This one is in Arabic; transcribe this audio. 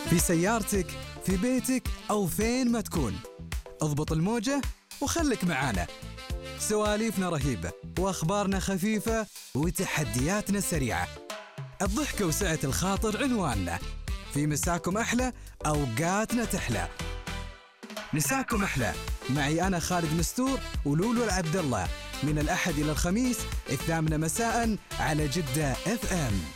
في سيارتك، في بيتك أو فين ما تكون. اضبط الموجة وخلك معانا. سواليفنا رهيبة وأخبارنا خفيفة وتحدياتنا سريعة. الضحكة وسعة الخاطر عنواننا. في مساكم أحلى، أوقاتنا تحلى. مساكم أحلى معي أنا خالد مستور ولولو العبد الله، من الأحد إلى الخميس 8 مساء على جدة FM.